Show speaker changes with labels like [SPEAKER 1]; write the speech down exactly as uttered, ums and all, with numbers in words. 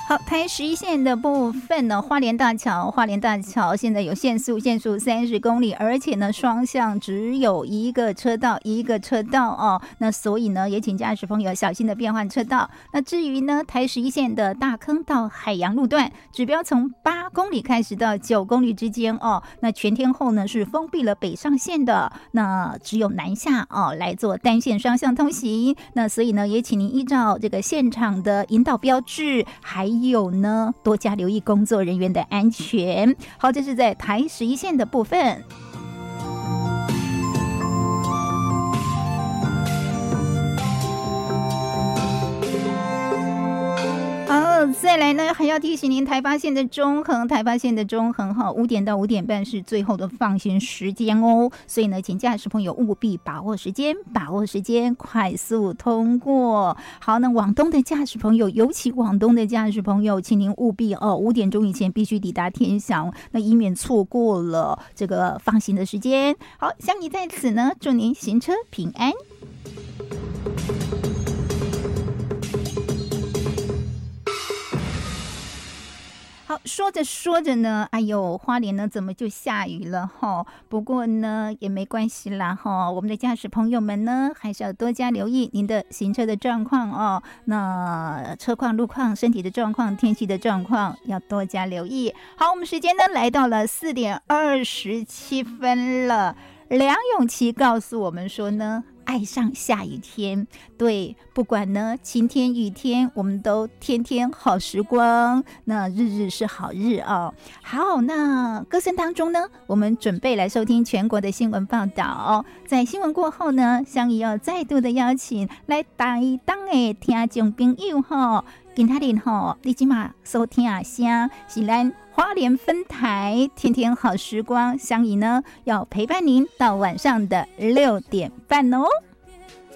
[SPEAKER 1] 好，台十一线的部分呢，花莲大桥，花莲大桥现在有限速，限速三十公里，而且呢，双向只有一个车道，一个车道哦。那所以呢，也请驾驶朋友小心的变换车道。那至于呢，台十一线的大坑到海洋路段，指标从八公里开始到九公里之间哦。那全天候呢是封闭了北上线的，那只有南下哦来做单线双向通行。那所以呢，也请您依照这个现场的引导标志，还有呢，多加留意工作人员的安全。好，这是在台十一线的部分。好，再来呢，还要提醒您，台八线的中横，台八线的中横哈，五点到五点半是最后的放行时间哦，所以呢，请驾驶朋友务必把握时间，把握时间，快速通过。好，那往东的驾驶朋友，尤其往东的驾驶朋友，请您务必哦，五点钟以前必须抵达天祥，那以免错过了这个放行的时间。好，相宜在此呢，祝您行车平安。好，说着说着呢，哎呦，花莲呢怎么就下雨了哈？不过呢也没关系啦哈，我们的驾驶朋友们呢还是要多加留意您的行车的状况哦。那车况、路况、身体的状况、天气的状况要多加留意。好，我们时间呢来到了四点二十七分了。梁咏琪告诉我们说呢，爱上下雨天，对，不管呢晴天雨天，我们都天天好时光，那日日是好日哦。好，那歌声当中呢，我们准备来收听全国的新闻报道。在新闻过后呢，相宜要再度的邀请来台东的听众朋友哈，今天日吼，你今嘛收听啊声是咱花莲分台天天好时光，相宜呢要陪伴您到晚上的六点半哦。